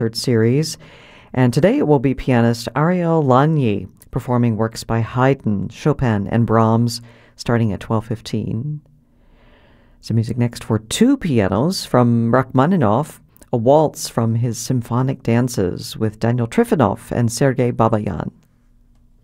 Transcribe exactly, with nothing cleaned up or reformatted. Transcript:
third series. And today it will be pianist Ariel Lagny performing works by Haydn, Chopin, and Brahms, starting at twelve fifteen. Some music next for two pianos from Rachmaninoff, a waltz from his symphonic dances with Daniel Trifonov and Sergei Babayan.